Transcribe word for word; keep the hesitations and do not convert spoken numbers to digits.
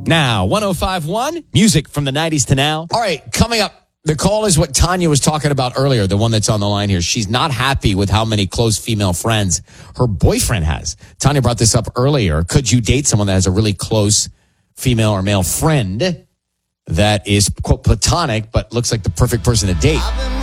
Now, one oh five point one, music from the nineties to now. All right, coming up, the call is what Tanya was talking about earlier, the one that's on the line here. She's not happy with how many close female friends her boyfriend has. Tanya brought this up earlier. Could you date someone that has a really close female or male friend that is, quote, platonic, but looks like the perfect person to date?